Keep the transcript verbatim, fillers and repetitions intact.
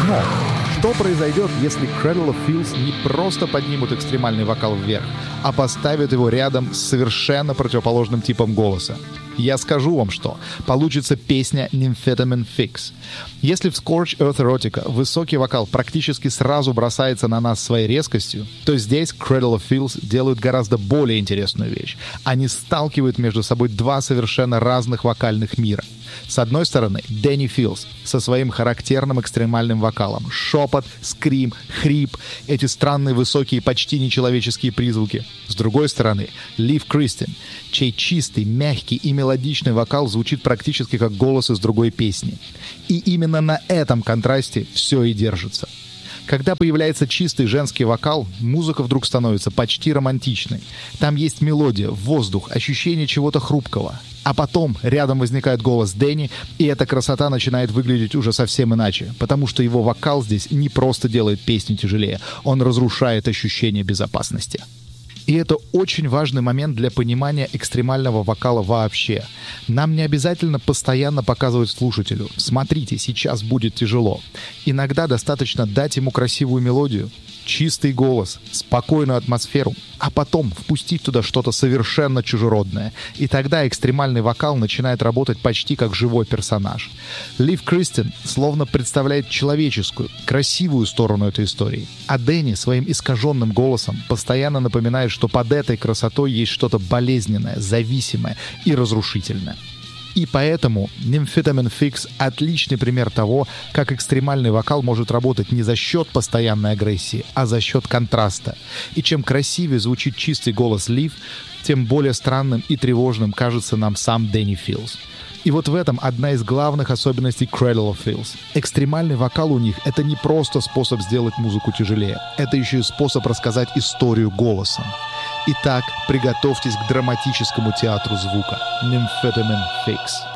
Но что произойдет, если Cradle of Filth не просто поднимут экстремальный вокал вверх, а поставят его рядом с совершенно противоположным типом голоса? Я скажу вам, что получится песня Nymphetamine Fix. Если в Scorched Earth Erotica высокий вокал практически сразу бросается на нас своей резкостью, то здесь Cradle of Filth делают гораздо более интересную вещь. Они сталкивают между собой два совершенно разных вокальных мира. С одной стороны, Дэнни Филс со своим характерным экстремальным вокалом. Шепот, скрим, хрип, эти странные высокие, почти нечеловеческие призвуки. С другой стороны, Лив Кристин, чей чистый, мягкий и мелодичный вокал звучит практически как голос из другой песни. И именно на этом контрасте все и держится. Когда появляется чистый женский вокал, музыка вдруг становится почти романтичной. Там есть мелодия, воздух, ощущение чего-то хрупкого. А потом рядом возникает голос Дэнни, и эта красота начинает выглядеть уже совсем иначе, потому что его вокал здесь не просто делает песню тяжелее, он разрушает ощущение безопасности. И это очень важный момент для понимания экстремального вокала вообще. Нам не обязательно постоянно показывать слушателю: смотрите, сейчас будет тяжело. Иногда достаточно дать ему красивую мелодию, чистый голос, спокойную атмосферу, а потом впустить туда что-то совершенно чужеродное. И тогда экстремальный вокал начинает работать почти как живой персонаж. Лив Кристин словно представляет человеческую, красивую сторону этой истории. А Дэнни своим искаженным голосом постоянно напоминает, что под этой красотой есть что-то болезненное, зависимое и разрушительное. И поэтому Nymphetamine Fix — отличный пример того, как экстремальный вокал может работать не за счет постоянной агрессии, а за счет контраста. И чем красивее звучит чистый голос Лив, тем более странным и тревожным кажется нам сам Дэнни Филс. И вот в этом одна из главных особенностей Cradle of Filth. Экстремальный вокал у них — это не просто способ сделать музыку тяжелее, это еще и способ рассказать историю голосом. Итак, приготовьтесь к драматическому театру звука. Nymphetamine Fix.